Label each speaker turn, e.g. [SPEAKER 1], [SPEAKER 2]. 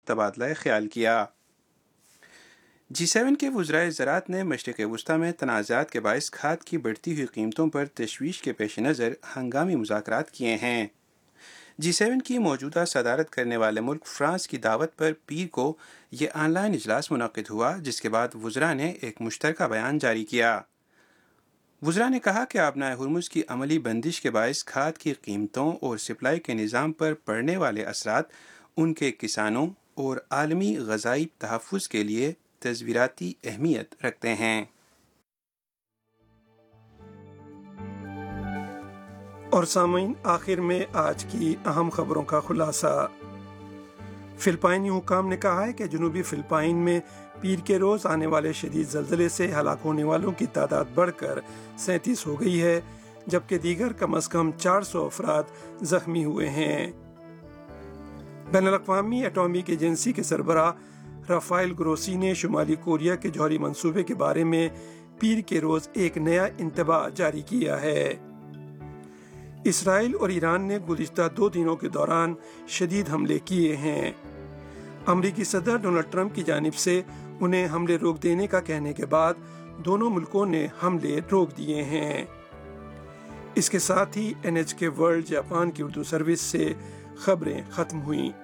[SPEAKER 1] تبادلہ خیال کیا۔ G7 کے وزرائے زراعت نے مشرق وسطیٰ میں تنازعات کے باعث کھاد کی بڑھتی ہوئی قیمتوں پر تشویش کے پیش نظر ہنگامی مذاکرات کیے ہیں۔ G7 کی موجودہ صدارت کرنے والے ملک فرانس کی دعوت پر پیر کو یہ آن لائن اجلاس منعقد ہوا، جس کے بعد وزراء نے ایک مشترکہ بیان جاری کیا۔ وزراء نے کہا کہ آبنائے ہرمز کی عملی بندش کے باعث کھاد کی قیمتوں اور سپلائی کے نظام پر پڑنے والے اثرات ان کے کسانوں اور عالمی غذائی تحفظ کے لیے تصویراتی اہمیت رکھتے ہیں۔
[SPEAKER 2] اور سامعین، آخر میں آج کی اہم خبروں کا خلاصہ۔ فلپائنی حکام نے کہا ہے کہ جنوبی فلپائن میں پیر کے روز آنے والے شدید زلزلے سے ہلاک ہونے والوں کی تعداد بڑھ کر 37 ہو گئی ہے، جبکہ دیگر کم از کم 400 افراد زخمی ہوئے ہیں۔ بین الاقوامی ایٹامک ایجنسی کے سربراہ رافائل گروسی نے شمالی کوریا کے جوہری منصوبے کے بارے میں پیر کے روز ایک نیا انتباہ جاری کیا ہے۔ اسرائیل اور ایران نے گزشتہ 2 دنوں کے دوران شدید حملے کیے ہیں۔ امریکی صدر ڈونلڈ ٹرمپ کی جانب سے انہیں حملے روک دینے کا کہنے کے بعد دونوں ملکوں نے حملے روک دیے ہیں۔ اس کے ساتھ ہی NHK ورلڈ جاپان کی اردو سروس سے خبریں ختم ہوئیں۔